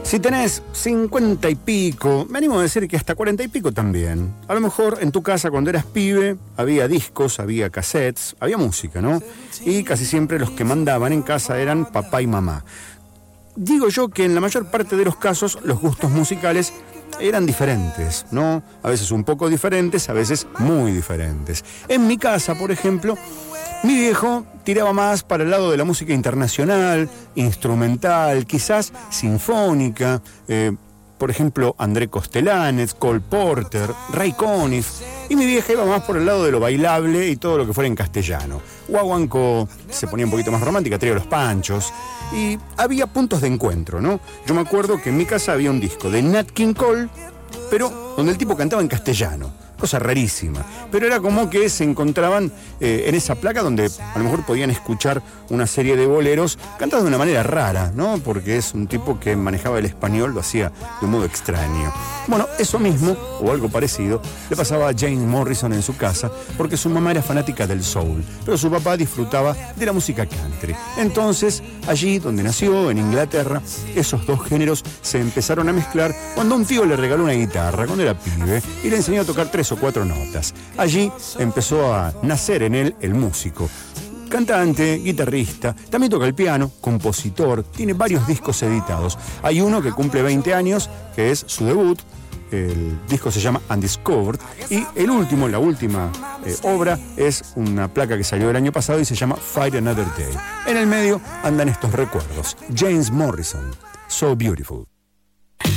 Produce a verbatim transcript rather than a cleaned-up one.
Si tenés cincuenta y pico, me animo a decir que hasta cuarenta y pico también. A lo mejor en tu casa cuando eras pibe había discos, había cassettes, había música, ¿no? Y casi siempre los que mandaban en casa eran papá y mamá. Digo yo que en la mayor parte de los casos los gustos musicales eran diferentes, ¿no? A veces un poco diferentes, a veces muy diferentes. En mi casa, por ejemplo, mi viejo tiraba más para el lado de la música internacional, instrumental, quizás sinfónica, eh, por ejemplo, André Kostelanetz, Cole Porter, Ray Conniff, y mi vieja iba más por el lado de lo bailable y todo lo que fuera en castellano. Guaguancó se ponía un poquito más romántica, Trío Los Panchos, y había puntos de encuentro, ¿no? Yo me acuerdo que en mi casa había un disco de Nat King Cole, pero donde el tipo cantaba en castellano. Cosa rarísima, pero era como que se encontraban eh, en esa placa donde a lo mejor podían escuchar una serie de boleros cantados de una manera rara, ¿no? Porque es un tipo que manejaba el español, lo hacía de un modo extraño. Bueno, eso mismo, o algo parecido, le pasaba a James Morrison en su casa, porque su mamá era fanática del soul, pero su papá disfrutaba de la música country. Entonces, allí donde nació, en Inglaterra, esos dos géneros se empezaron a mezclar cuando un tío le regaló una guitarra cuando era pibe y le enseñó a tocar tres o cuatro notas. Allí empezó a nacer en él el músico. Cantante, guitarrista, también toca el piano, compositor, tiene varios discos editados. Hay uno que cumple veinte años, que es su debut. El disco se llama Undiscovered y el último, la última eh, obra es una placa que salió el año pasado y se llama Fight Another Day. En el medio andan estos recuerdos. James Morrison, So Beautiful.